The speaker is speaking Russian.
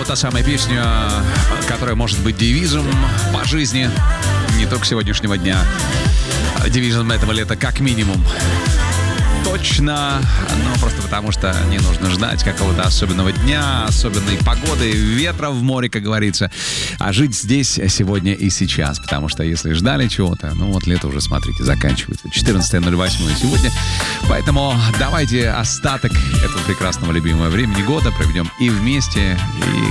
вот та самая песня, которая может быть девизом по жизни не только сегодняшнего дня, девизом этого лета как минимум. Точно, но просто потому, что не нужно ждать какого-то особенного дня, особенной погоды, ветра в море, как говорится, а жить здесь сегодня и сейчас, потому что если ждали чего-то, ну вот лето уже, смотрите, заканчивается, 14.08 сегодня, поэтому давайте остаток этого прекрасного любимого времени года проведем и вместе, и